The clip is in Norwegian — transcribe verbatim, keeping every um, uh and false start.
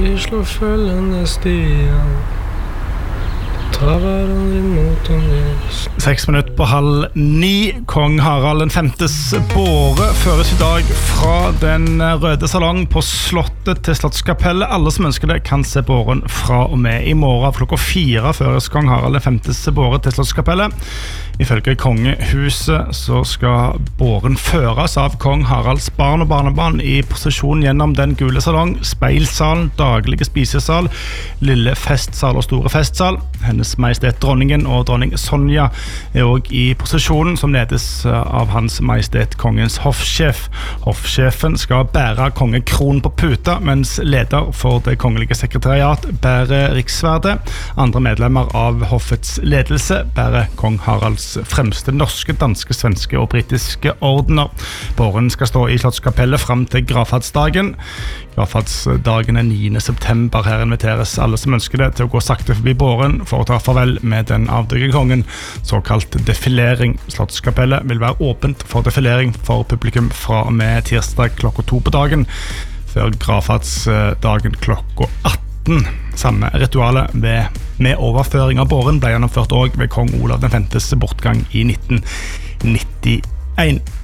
De slår følgende stier, tar hverandre imot om det. Seks minutter på halv ni. Kong Harald den femtes båre føres i dag fra den røde salong på slottet til Slottskapellet. Alle som ønsker det kan se båren fra og med i morgen. Klokka fire føres Kong Harald den femtes båre til Slottskapellet. Ifølge kongehuset så skal båren føres av Kong Haralds barn og barnebarn i prosesjon gjennom den gule salong, speilsalen, daglige spisesal, lille festsal og store festsal. Hennes Majestet Dronningen og dronning Sonja er også i prosesjonen, som ledes av Hans Majestet Kongens hoffsjef. Hoffsjefen skal bære kongekronen på puta, mens leder for det kongelige sekretariat bærer riksverdet. Andre medlemmer av hoffets ledelse bærer Kong Haralds fremste norske, danske, svenske og britiske ordener. Båren skal stå i Slottskapellet frem til gravferdsdagen. Gravferdsdagen er niende september. Her inviteres alle som ønsker det til å gå sakte forbi båren for å ta farvel med den avdøde kongen. Såkalt defilering. Slottskapellet vil være åpent for defilering for publikum fra og med tirsdag klokka to på dagen, før gravferdsdagen klokka atten. Samme ritualet ved, med overføring av båren ble gjennomført også ved kong Olav den femtes bortgang i nitten nittien.